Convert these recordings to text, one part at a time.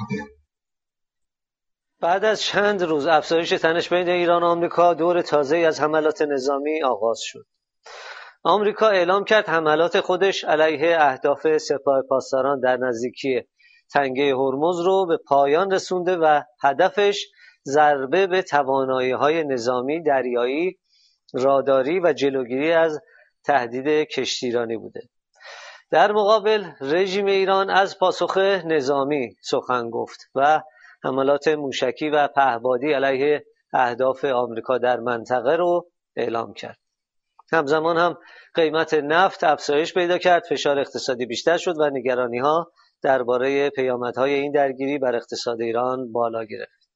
بعد از چند روز افزایش تنش بین ایران و آمریکا، دور تازه‌ای از حملات نظامی آغاز شد. آمریکا اعلام کرد حملات خودش علیه اهداف سپاه پاسداران در نزدیکی تنگه هرمز رو به پایان رسونده و هدفش ضربه به توانایی‌های نظامی دریایی، راداری و جلوگیری از تهدید کشتیرانی بوده. در مقابل رژیم ایران از پاسخ نظامی سخن گفت و حملات موشکی و پهپادی علیه اهداف آمریکا در منطقه رو اعلام کرد. همزمان هم قیمت نفت افزایش پیدا کرد، فشار اقتصادی بیشتر شد و نگرانی‌ها درباره پیامدهای این درگیری بر اقتصاد ایران بالا گرفت.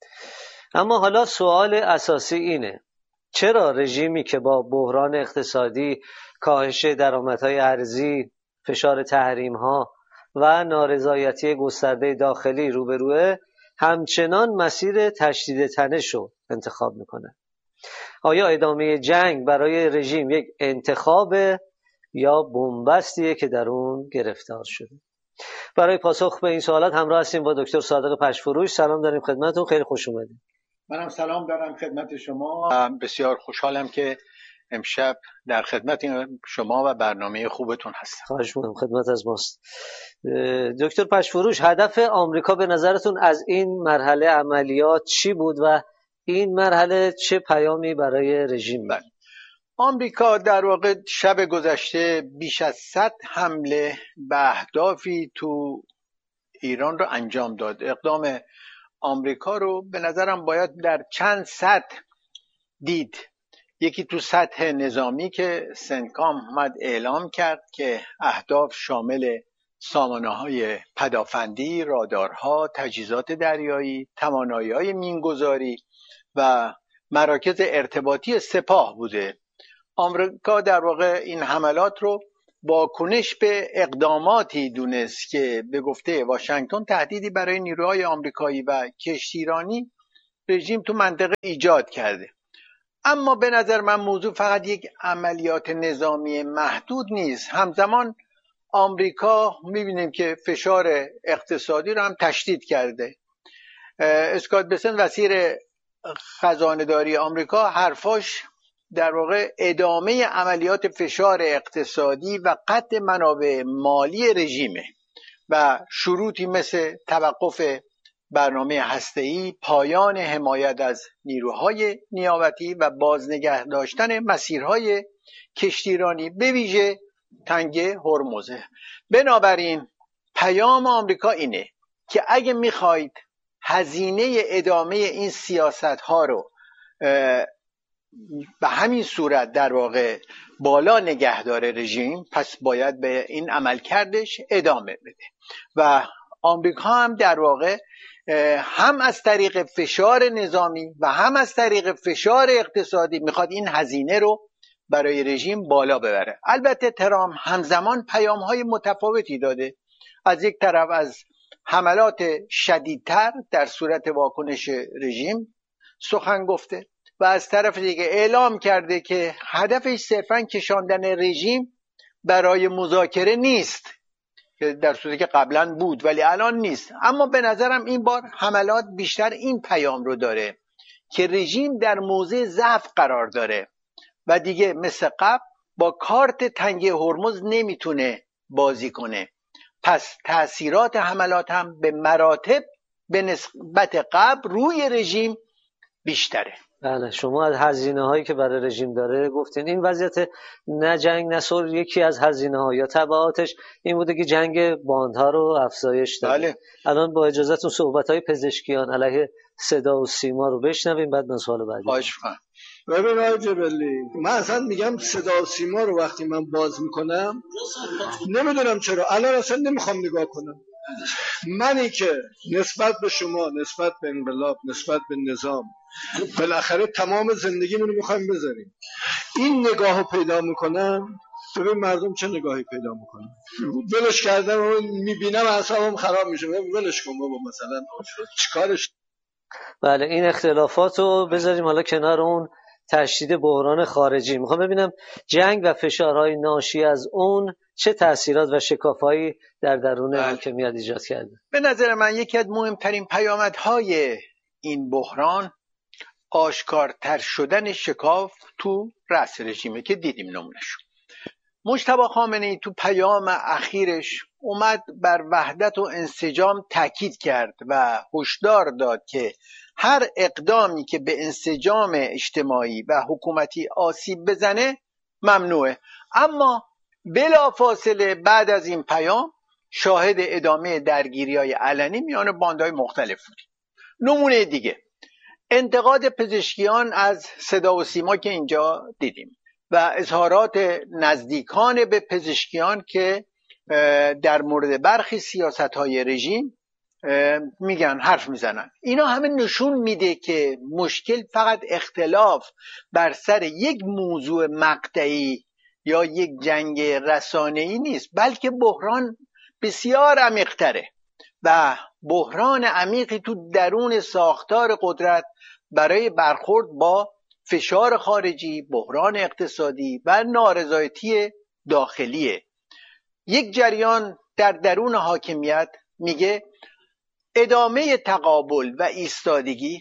اما حالا سوال اساسی اینه: چرا رژیمی که با بحران اقتصادی، کاهش درآمدهای ارزی، فشار تحریم‌ها و نارضایتی گسترده داخلی روبروه، همچنان مسیر تشدید تنش رو انتخاب میکنه؟ آیا ادامه جنگ برای رژیم یک انتخاب یا بنبستیه که در اون گرفتار شده؟ برای پاسخ به این سوالات همراه هستیم با دکتر صادق پشفروش. سلام داریم خدمتتون، خیلی خوش اومدید. منم سلام دارم خدمت شما. بسیار خوشحالم که امشب در خدمت شما و برنامه خوبتون هستم. خواهش می‌کنم، خدمت از ماست. دکتر پشفروش، هدف آمریکا به نظرتون از این مرحله عملیات چی بود و این مرحله چه پیامی برای رژیم داشت؟ آمریکا در واقع شب گذشته بیش از 100 حمله به اهدافی تو ایران رو انجام داد. اقدام آمریکا رو به نظرم باید در چند سطح دید. یکی تو سطح نظامی که سنتکام اومد اعلام کرد که اهداف شامل سامانه‌های پدافندی، رادارها، تجهیزات دریایی، توانایی‌های مینگذاری و مراکز ارتباطی سپاه بوده. آمریکا در واقع این حملات رو واکنش به اقداماتی دونست که به گفته واشنگتن تهدیدی برای نیروهای آمریکایی و کشتیرانی رژیم تو منطقه ایجاد کرده. اما به نظر من موضوع فقط یک عملیات نظامی محدود نیست. همزمان آمریکا میبینیم که فشار اقتصادی رو هم تشدید کرده. اسکات بسن وزیر خزانه‌داری آمریکا حرفاش در واقع ادامه عملیات فشار اقتصادی و قطع منابع مالی رژیمه و شروطی مثل توقف برنامه هسته‌ای، پایان حمایت از نیروهای نیابتی و بازنگه داشتن مسیرهای کشتیرانی به ویژه تنگه هرمزه. بنابراین پیام آمریکا اینه که اگه میخواید هزینه ادامه این سیاست‌ها رو به همین صورت در واقع بالا نگه داره رژیم، پس باید به این عملکردش ادامه بده و آمریکا هم در واقع هم از طریق فشار نظامی و هم از طریق فشار اقتصادی میخواد این هزینه رو برای رژیم بالا ببره. البته ترامپ همزمان پیام‌های متفاوتی داده. از یک طرف از حملات شدیدتر در صورت واکنش رژیم سخن گفته و از طرف دیگه اعلام کرده که هدفش صرفاً کشاندن رژیم برای مذاکره نیست، که در صورتی که قبلا بود ولی الان نیست. اما به نظرم این بار حملات بیشتر این پیام رو داره که رژیم در موضع ضعف قرار داره و دیگه مثل قبل با کارت تنگه هرمز نمیتونه بازی کنه. پس تأثیرات حملات هم به مراتب به نسبت قبل روی رژیم بیشتره. بله، شما از هزینه هایی که برای رژیم داره گفتین. این وضعیت نه جنگ نه صلح یکی از هزینه ها یا تبعاتش این بوده که جنگ باندها رو افزایش داده. بله. الان با اجازهتون صحبت های پزشکیان علیه صدا و سیما رو بشنویم، بعد من سوال بعدی. خواهش می‌کنم. ببین آقای جبلی، من اصلا میگم صدا و سیما رو وقتی من باز میکنم نمیدونم چرا الان اصلا نمیخوام نگاه کنم. منی که نسبت به شما، نسبت به انقلاب، نسبت به نظام بالاخره تمام زندگیمون رو میخوایم بذاریم، این نگاه رو پیدا میکنم. ببین مردم چه نگاهی پیدا میکنن. ولش کردم و میبینم اعصابم خراب میشه. ولش کن بابا، مثلا چیکارش. بله، این اختلافات رو بذاریم حالا کنار اون تشدید بحران خارجی. میخوام ببینم جنگ و فشارهای ناشی از اون چه تأثیرات و شکافایی در درون حاکمیت ایجاد کرده؟ به نظر من یکی از مهمترین پیامدهای این بحران آشکارتر شدن شکاف تو رأس رژیمه که دیدیم نمونه‌شو. مجتبی خامنه‌ای تو پیام اخیرش اومد بر وحدت و انسجام تاکید کرد و هشدار داد که هر اقدامی که به انسجام اجتماعی و حکومتی آسیب بزنه ممنوعه. اما بلافاصله بعد از این پیام شاهد ادامه درگیری‌های علنی میان باندهای مختلف بودیم. نمونه دیگه انتقاد پزشکیان از صدا و سیما که اینجا دیدیم و اظهارات نزدیکان به پزشکیان که در مورد برخی سیاست‌های رژیم میگن، حرف میزنن. اینا همه نشون میده که مشکل فقط اختلاف بر سر یک موضوع مقطعی یا یک جنگ رسانه‌ای نیست، بلکه بحران بسیار عمیق‌تره و بحران عمیقی تو درون ساختار قدرت برای برخورد با فشار خارجی، بحران اقتصادی و نارضایتی داخلیه. یک جریان در درون حاکمیت میگه ادامه تقابل و ایستادگی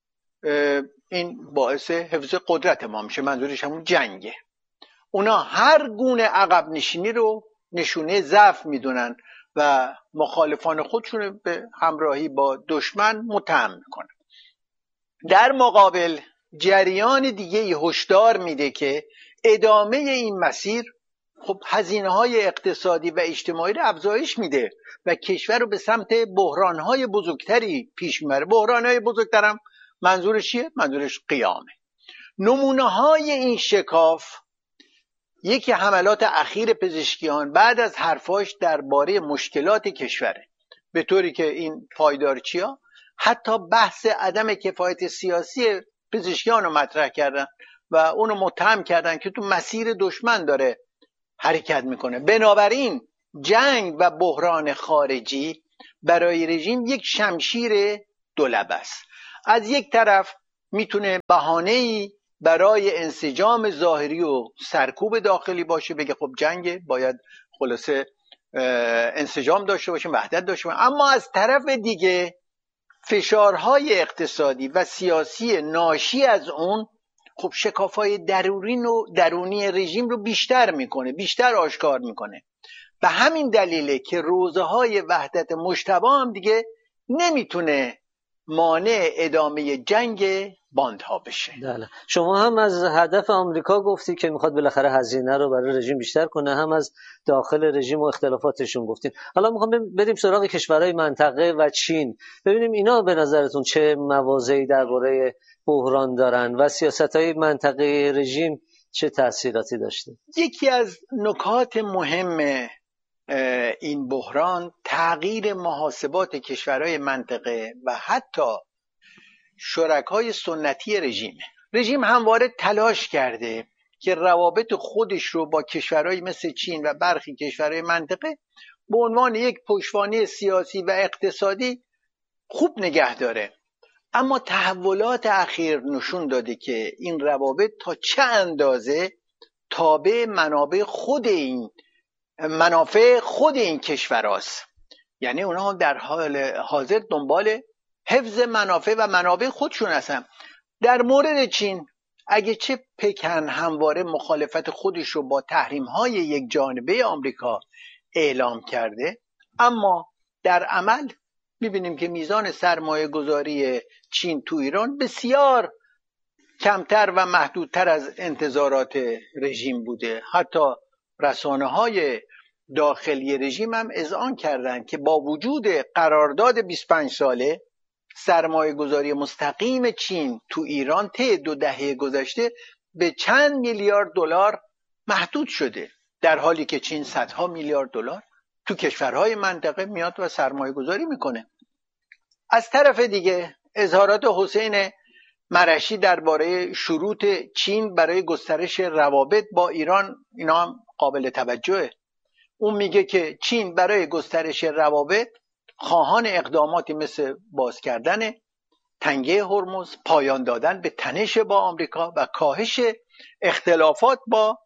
این باعث حفظ قدرت ما میشه، منظورش همون جنگه. اونا هر گونه عقب نشینی رو نشونه ضعف میدونن و مخالفان خودشون به همراهی با دشمن متهم میکنن. در مقابل جریان دیگه هشدار میده که ادامه این مسیر خب هزینه‌های اقتصادی و اجتماعی رو افزایش میده و کشور رو به سمت بحران‌های بزرگتری پیش میبره. بحران‌های بزرگترم منظورش چیه؟ منظورش قیامه. نمونه‌های این شکاف یکی حملات اخیر پزشکیان بعد از حرفاش درباره مشکلات کشوره، به طوری که این پایدارچی‌ها حتی بحث عدم کفایت سیاسی پزشکیان رو مطرح کردن و اونو متهم کردن که تو مسیر دشمن داره حرکت میکنه. بنابراین جنگ و بحران خارجی برای رژیم یک شمشیر دولبه است. از یک طرف میتونه بهانه‌ای برای انسجام ظاهری و سرکوب داخلی باشه، بگه خب جنگ باید خلاصه انسجام داشته باشیم، وحدت داشته باشیم. اما از طرف دیگه فشارهای اقتصادی و سیاسی ناشی از اون خب شکافای درونی رژیم رو بیشتر میکنه، بیشتر آشکار میکنه. به همین دلیله که روزهای وحدت مجتبی هم دیگه نمیتونه مانع ادامه جنگ باندها بشه. بله. شما هم از هدف آمریکا گفتی که میخواد بالاخره هزینه رو برای رژیم بیشتر کنه، هم از داخل رژیم و اختلافاتشون گفتین. حالا میخوام بریم سراغ کشورهای منطقه و چین، ببینیم اینا به نظرتون چه مواضعی درباره بحران دارن و سیاست‌های منطقه رژیم چه تأثیراتی داشته؟ یکی از نکات مهم این بحران تغییر محاسبات کشورهای منطقه و حتی شرکای سنتی رژیم همواره تلاش کرده که روابط خودش رو با کشورهای مثل چین و برخی کشورهای منطقه به عنوان یک پشتوانه سیاسی و اقتصادی خوب نگه داره. اما تحولات اخیر نشون داده که این روابط تا چه اندازه تابع منافع خود این کشوراست. یعنی اونها در حال حاضر دنبال حفظ منافع و منابع خودشون هستن. در مورد چین اگه چه پکن همواره مخالفت خودش رو با تحریم‌های یک جانبه آمریکا اعلام کرده، اما در عمل می‌بینیم که میزان سرمایه گذاری چین تو ایران بسیار کمتر و محدودتر از انتظارات رژیم بوده. حتی رسانه‌های داخلی رژیم هم اذعان کردند که با وجود قرارداد 25 ساله سرمایه گذاری مستقیم چین تو ایران طی 2 دهه گذشته به چند میلیارد دلار محدود شده، در حالی که چین صدها میلیارد دلار تو کشورهای منطقه میاد و سرمایه گذاری میکنه. از طرف دیگه اظهارات حسین مرشی درباره شروط چین برای گسترش روابط با ایران اینا هم قابل توجهه. اون میگه که چین برای گسترش روابط خواهان اقداماتی مثل باز کردن تنگه هرمز، پایان دادن به تنش با آمریکا و کاهش اختلافات با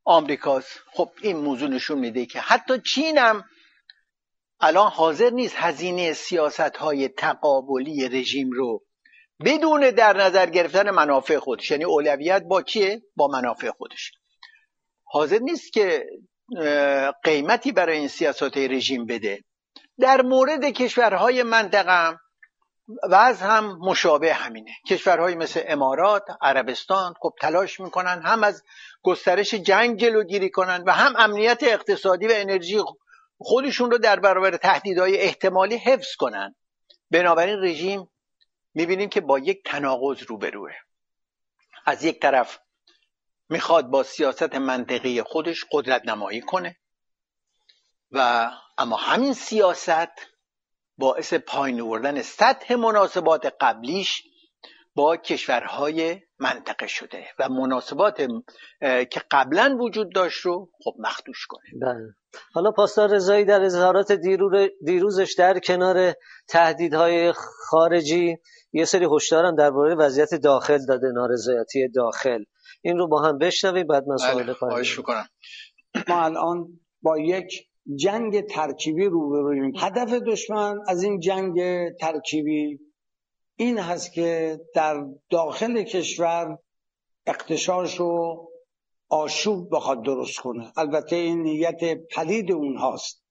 آمریکاست. خب این موضوع نشون میده که حتی چین هم الان حاضر نیست هزینه سیاست‌های تقابلی رژیم رو بدون در نظر گرفتن منافع خودش، یعنی اولویت با چیه؟ با منافع خودش، حاضر نیست که قیمتی برای این سیاست رژیم بده. در مورد کشورهای منطقه وضع هم مشابه همینه. کشورهای مثل امارات، عربستان خب تلاش میکنن هم از گسترش جنگ جلوگیری کنن و هم امنیت اقتصادی و انرژی خودشون رو در برابر تهدیدهای احتمالی حفظ کنن. بنابراین رژیم میبینیم که با یک تناقض روبروه. از یک طرف میخواد با سیاست منطقی خودش قدرت نمایی کنه و اما همین سیاست باعث پایین آوردن سطح مناسبات قبلیش با کشورهای منطقه شده و مناسبات که قبلا وجود داشت رو خب مخدوش کنه. بله. حالا پاسدار رضایی در اظهارات دیروزش در کنار تهدیدهای خارجی یه سری هشدار هم درباره وضعیت داخل داده، نارضایتی داخل. این رو با هم بشنویم بعد من سوال خواهش می‌کنم. ما الان با یک جنگ ترکیبی روبرویم. هدف دشمن از این جنگ ترکیبی این هست که در داخل کشور اغتشاش و آشوب بخواد درست کنه. البته این نیت پلید اون هاست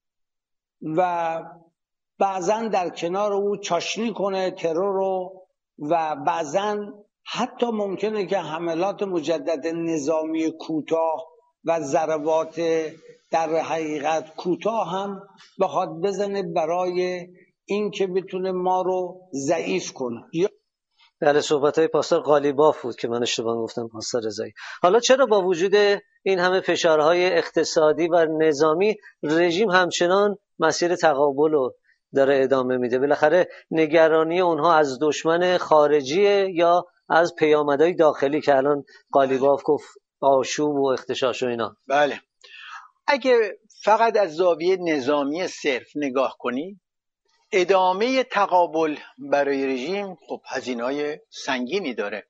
و بعضن در کنار او چاشنی کنه ترور رو و بعضن حتی ممکنه که حملات مجدد نظامی کوتاه و ضربات در حقیقت کوتاه هم بخواد بزنه برای این که بتونه ما رو ضعیف کنه. بله، صحبت‌های پاسدار قالیباف بود که من اشتباه گفتم پاسدار رضایی. حالا چرا با وجود این همه فشارهای اقتصادی و نظامی رژیم همچنان مسیر تقابل رو داره ادامه میده؟ بالاخره نگرانی اونها از دشمن خارجیه یا از پیامدهای داخلی که الان قالیباف گفت آشوب و اغتشاش و اینا؟ بله، اگه فقط از زاویه نظامی صرف نگاه کنی ادامه تقابل برای رژیم خب هزینه‌های سنگینی داره.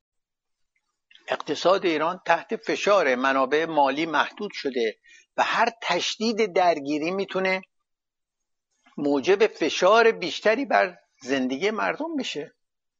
اقتصاد ایران تحت فشار، منابع مالی محدود شده و هر تشدید درگیری میتونه موجب فشار بیشتری بر زندگی مردم بشه.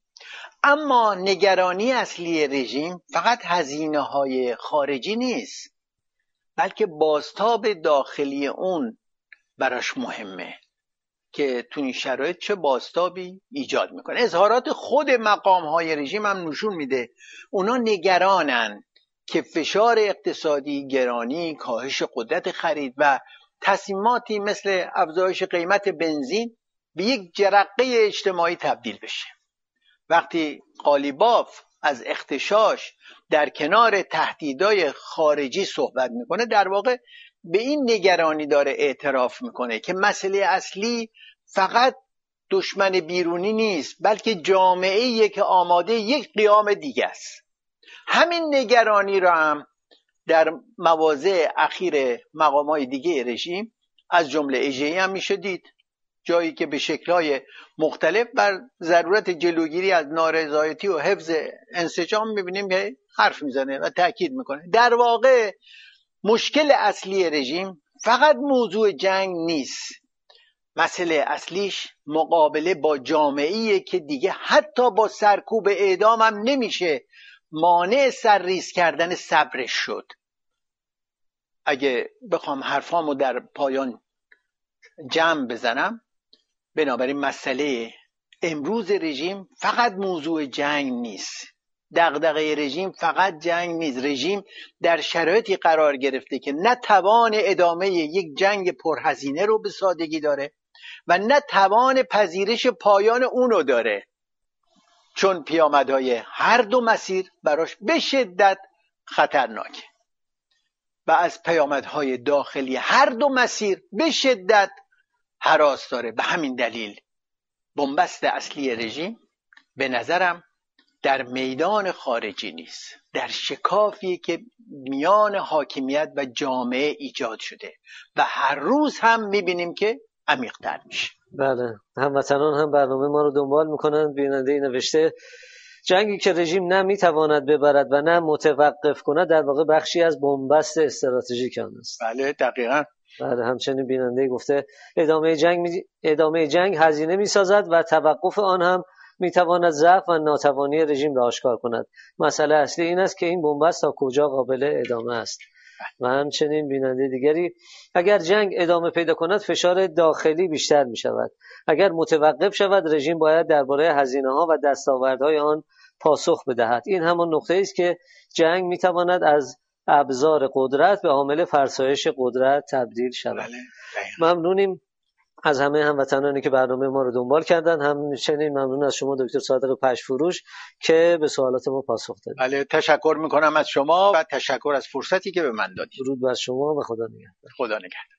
اما نگرانی اصلی رژیم فقط هزینه‌های خارجی نیست، بلکه بازتاب داخلی اون براش مهمه که تو این شرایط چه بازتابی ایجاد میکنه. اظهارات خود مقام‌های رژیم هم نشون میده اونا نگرانن که فشار اقتصادی، گرانی، کاهش قدرت خرید و تصمیماتی مثل افزایش قیمت بنزین به یک جرقه اجتماعی تبدیل بشه. وقتی قالیباف از اغتشاش در کنار تهدیدهای خارجی صحبت میکنه در واقع به این نگرانی داره اعتراف میکنه که مسئله اصلی فقط دشمن بیرونی نیست، بلکه جامعه‌ای که آماده یک قیام دیگه است. همین نگرانی را هم در مواضع اخیر مقامات دیگه رژیم از جمله اژه‌ای هم میشه دید، جایی که به شکل‌های مختلف بر ضرورت جلوگیری از نارضایتی و حفظ انسجام می‌بینیم که حرف میزنه و تاکید میکنه. در واقع مشکل اصلی رژیم فقط موضوع جنگ نیست، مسئله اصلیش مقابله با جامعه‌ای که دیگه حتی با سرکوب اعدام هم نمیشه مانع سرریز کردن صبرش شد. اگه بخوام حرفامو در پایان جمع بزنم، بنابراین مسئله امروز رژیم فقط موضوع جنگ نیست، دغدغه رژیم فقط جنگ نیست. رژیم در شرایطی قرار گرفته که نه توان ادامه یک جنگ پرهزینه رو به سادگی داره و نه توان پذیرش پایان اونو داره، چون پیامدهای هر دو مسیر براش به شدت خطرناکه و از پیامدهای داخلی هر دو مسیر به شدت هراس داره. به همین دلیل بنبست اصلی رژیم به نظرم در میدان خارجی نیست، در شکافی که میان حاکمیت و جامعه ایجاد شده و هر روز هم میبینیم که عمیق‌تر میشه. بله، هموطنان هم برنامه ما رو دنبال میکنن. بیننده نوشته جنگی که رژیم نه میتواند ببرد و نه متوقف کند در واقع بخشی از بنبست استراتژیک آن است. بله دقیقاً. بله همچنین بیننده گفته ادامه جنگ هزینه میسازد و توقف آن هم میتواند ضعف و ناتوانی رژیم را آشکار کند. مسئله اصلی این است که این بنبست تا کجا قابل ادامه است. و همچنین بیننده دیگری اگر جنگ ادامه پیدا کند فشار داخلی بیشتر می شود. اگر متوقف شود رژیم باید درباره هزینه‌ها و دستاوردهای آن پاسخ بدهد. این همان نقطه‌ای است که جنگ می تواند از ابزار قدرت به عامل فرسایش قدرت تبدیل شود. ممنونیم از همه هموطنانی که برنامه ما رو دنبال کردن. همچنین ممنون از شما دکتر صادق پشفروش که به سوالات ما پاسخ دادید. بله تشکر میکنم از شما و تشکر از فرصتی که به من دادید. درود بر شما و خدا نگهدار. خدا نگهدار.